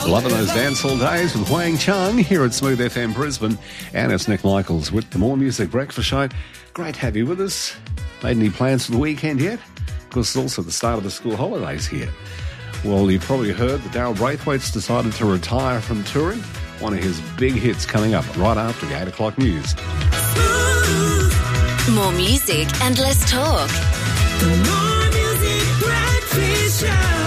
Loving those dancehall days with Wang Chung here at Smooth FM Brisbane. And it's Nick Michaels with the More Music Breakfast Show. Great to have you with us. Made any plans for the weekend yet? Because it's also the start of the school holidays here. Well, you've probably heard that Daryl Braithwaite's decided to retire from touring. One of his big hits coming up right after the 8 o'clock news. More music and less talk. The More Music Breakfast Show.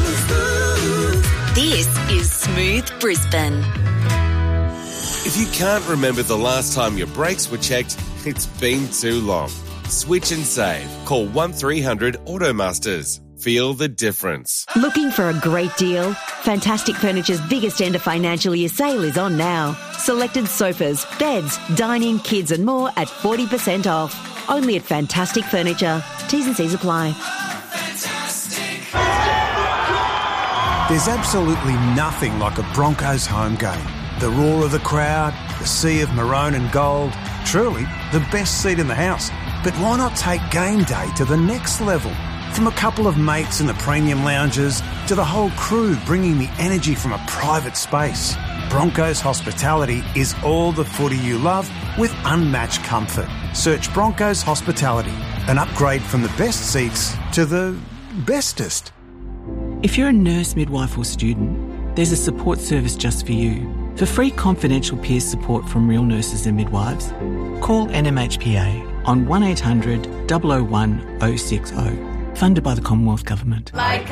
This is Smooth Brisbane. If you can't remember the last time your brakes were checked, it's been too long. Switch and save. Call 1300 Automasters. Feel the difference. Looking for a great deal? Fantastic Furniture's biggest end of financial year sale is on now. Selected sofas, beds, dining, kids and more at 40% off. Only at Fantastic Furniture. T's and C's apply. There's absolutely nothing like a Broncos home game. The roar of the crowd, the sea of maroon and gold, truly the best seat in the house. But why not take game day to the next level? From a couple of mates in the premium lounges to the whole crew bringing the energy from a private space. Broncos Hospitality is all the footy you love with unmatched comfort. Search Broncos Hospitality, an upgrade from the best seats to the bestest. If you're a nurse, midwife or student, there's a support service just for you. For free confidential peer support from real nurses and midwives, call NMHPA on 1800 001 060. Funded by the Commonwealth Government. Like